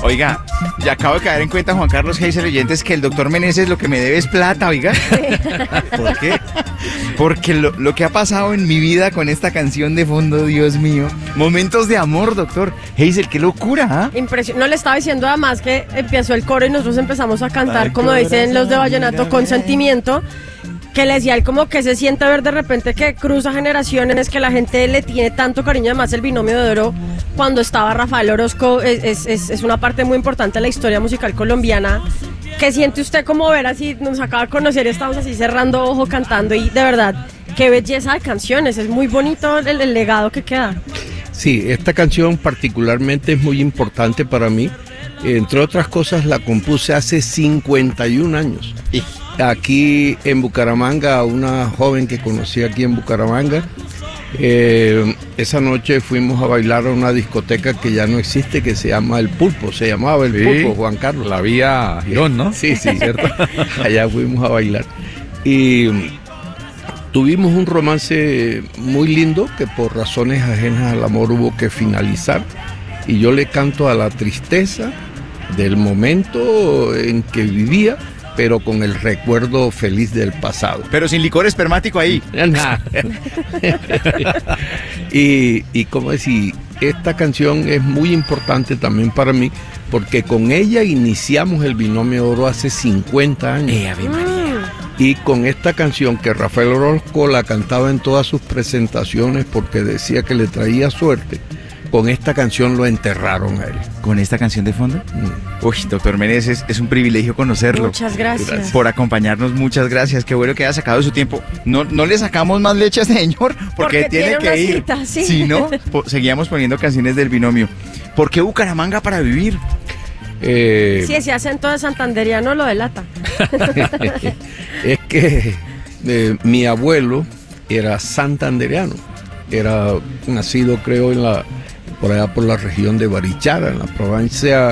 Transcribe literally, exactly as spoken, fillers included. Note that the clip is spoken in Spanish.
Oiga, ya acabo de caer en cuenta, Juan Carlos Heiser, oyentes, que el doctor Meneses lo que me debe es plata, oiga. ¿Por qué? Porque lo, lo que ha pasado en mi vida con esta canción de fondo, Dios mío. Momentos de amor, doctor Heiser, qué locura, ¿ah? Impresionante. No le estaba diciendo además que empezó el coro y nosotros empezamos a cantar, Ay, como dicen los de vallenato, mira, con mira. sentimiento. Que le decía él como que se siente ver de repente que cruza generaciones, que la gente le tiene tanto cariño. Además el binomio de oro, cuando estaba Rafael Orozco, es, es, es, es una parte muy importante de la historia musical colombiana. ¿Qué siente usted como ver así? Nos acaba de conocer y estamos así cerrando ojo cantando, y de verdad, qué belleza de canciones, es muy bonito el, el legado que queda. Sí, esta canción particularmente es muy importante para mí. Entre otras cosas, la compuse hace cincuenta y un años. Y- Aquí en Bucaramanga, una joven que conocí aquí en Bucaramanga, eh, esa noche fuimos a bailar a una discoteca que ya no existe, que se llama El Pulpo, se llamaba El Sí, Pulpo, Juan Carlos. La vía Girón, ¿no? Sí, sí, cierto. Allá fuimos a bailar. Y tuvimos un romance muy lindo que por razones ajenas al amor hubo que finalizar. Y yo le canto a la tristeza del momento en que vivía, pero con el recuerdo feliz del pasado. Pero sin licor espermático ahí. y, y como decir, esta canción es muy importante también para mí, porque con ella iniciamos el binomio oro hace cincuenta años. Eh, Ave María. Y con esta canción que Rafael Orozco la cantaba en todas sus presentaciones porque decía que le traía suerte, con esta canción lo enterraron a él. ¿Con esta canción de fondo? Mm. Uy, doctor Meneses, es un privilegio conocerlo. Muchas gracias. Gracias. Por acompañarnos, muchas gracias. Qué bueno que haya sacado su tiempo. No, no le sacamos más leche a este señor porque, Porque tiene, tiene que una ir. cita, sí. Si no, po- seguíamos poniendo canciones del binomio. ¿Por qué Bucaramanga para vivir? Eh, Sí, ese acento de santanderiano lo delata. es que eh, mi abuelo era santandereano, era nacido creo en la por allá por la región de Barichara, en la provincia